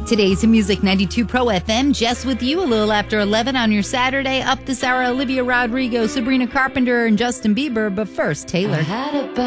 Today's Music 92 Pro FM, Jess with you a little after 11 on your Saturday. Up this hour, Olivia Rodrigo, Sabrina Carpenter, and Justin Bieber. But first, Taylor.